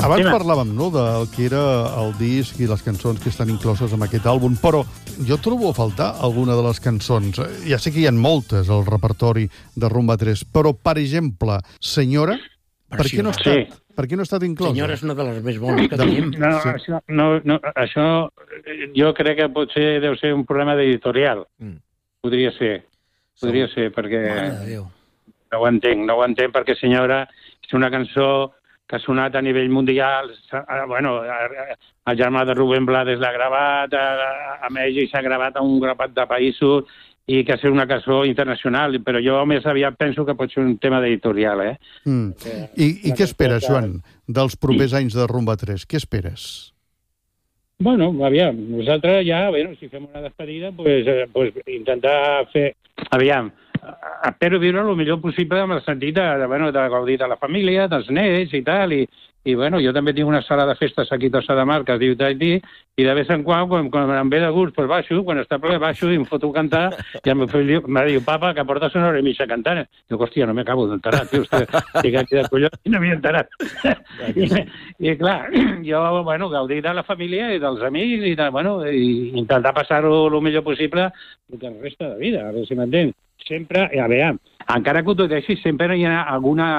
Abans parlàvem, no?, del que era el disc i les cançons que estan incloses en aquest àlbum, però jo trobo a faltar alguna de les cançons. Ja sé que hi ha moltes al repertori de Rumba 3, però, per exemple, Senyora, per què no ha estat inclosa? Senyora és una de les més bones que tenim. Això jo crec que potser deu ser un problema d'editorial. Podria ser, perquè... Mare de Déu. No ho entenc, perquè Senyora és una cançó que ha sonat a nivell mundial. Bueno, el germà de Rubén Blades l'ha gravat, a Mèxic s'ha gravat a un grapat de països, i que és una cançó internacional, però jo més aviat penso que pot ser un tema d'editorial, I què esperes, Joan, dels propers anys de Rumba 3? Què esperes? Bueno, aviam, nosaltres ja, si fem una despedida, pues intentar fer... Aviam, espero viure el millor possible amb el sentit de gaudir de la família, dels nets i tal, i bueno, jo també tinc una sala de festes aquí a Tossa de Mar, que es diu Tahití, i de vez en quan em ve de gust, pues baixo, quan està ple baixo i em foto a cantar, i el meu fill me diu, papa, que portes una hora i mitja cantant. Dic, hòstia, no m'acabo d'enterar, tio, estic aquí de collons i no m'he enterat. I clar, jo, bueno, gaudir de la família i dels amics, i intentar passar-ho el millor possible tot el resta de vida, a veure si m'entens. Sempre, a veure, encara que ho tot així, sempre hi ha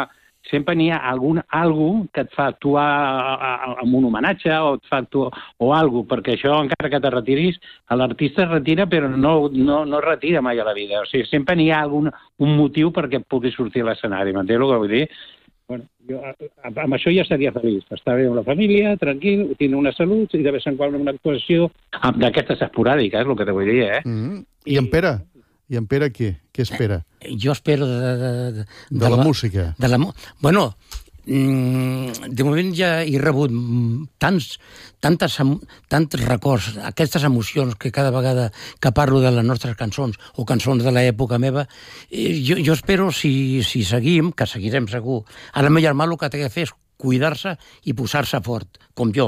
algú que et fa actuar amb un homenatge o et fa actuar o alguna cosa, perquè això, encara que te retiris, l'artista es retira però no es retira mai a la vida. O sigui, sempre n'hi ha un motiu perquè et pugui sortir a l'escenari, m'entens el que vull dir? Bueno, jo amb això ja estaria feliç, estar bé amb la família, tranquil, tenir una salut i de vez en quan una actuació d'aquestes esporàdiques, és el que te vull dir, I en Pere? I en Pere què? Què espera? Jo espero de la música. Bueno, de moment ja he rebut tants records, aquestes emocions que cada vegada que parlo de les nostres cançons o cançons de l'època meva, jo espero, si seguim, que seguirem segur, ara el meu germà el que té que fer és cuidar-se i posar-se fort, com jo.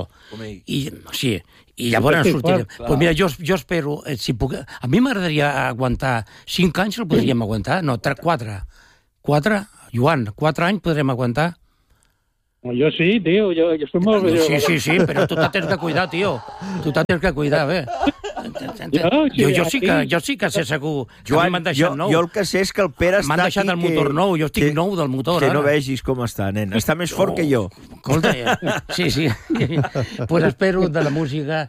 I llavors en sortirem. Pues mira, jo espero, si puc... A mi m'agradaria aguantar 5 anys, el podríem aguantar? No, 4. 4? Joan, 4 anys podrem aguantar? Jo sí, tio, jo soc molt... Sí, però tu t'has de cuidar, tio. Tu t'has de cuidar, bé. Jo sí que sé segur. Joan, jo el que sé és que el Pere està aquí... M'han deixat el motor nou, jo estic nou del motor. Que no vegis com està, nen. Està més fort que jo. Escolta, sí. Pues espero de la música...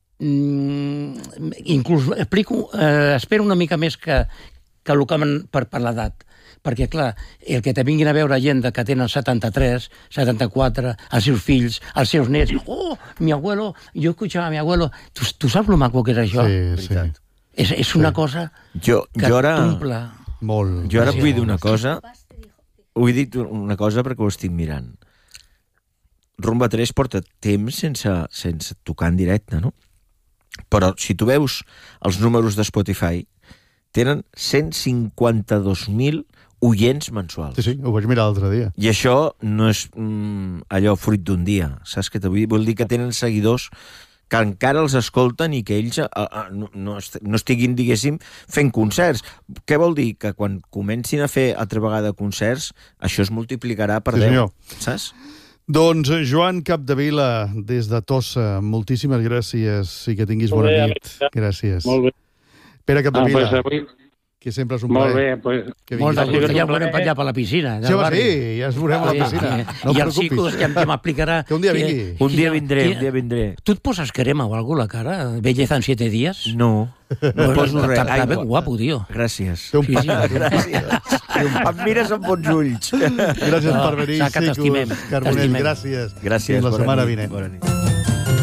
Inclús espero una mica més que el que per l'edat. Perquè, clar, el que te vinguin a veure gent que tenen 73, 74, els seus fills, els seus nets... Oh, mi abuelo, jo escuchava a mi abuelo... Tu saps lo maco que és això? Sí. És una cosa que t'omple. Molt. Jo ara vull dir una cosa. Vull dir una cosa perquè ho estic mirant. Rumba 3 porta temps sense tocar en directe, no? Però si tu veus els números de Spotify, tenen 152.000 oients mensuals. Sí, ho vaig mirar l'altre dia. I això no és allò fruit d'un dia, saps què vull dir? Vol dir que tenen seguidors que encara els escolten i que ells no estiguin, diguéssim, fent concerts. Què vol dir? Que quan comencin a fer altra vegada concerts, això es multiplicarà per 10, saps? Doncs Joan Capdevila, des de Tossa, moltíssimes gràcies i que tinguis bona nit. Gràcies. Molt bé. Pere Capdevila, que sempre és un plaer. Molt bé, doncs... Molt bé, ja veurem per allà per la piscina. Sí, ja ens veurem a la piscina. No et I el Cico ja m'explicarà... Que un dia vingui. Un dia vindré. Tu et poses crema o alguna cosa a la cara? Belleza en 7 días? No poso res. Està ben guapo, tio. Gràcies. Gràcies. Em mires amb bons ulls. Gràcies per venir, Cico. Carbonell, gràcies. Gràcies. Fins la setmana vinent. Bona nit.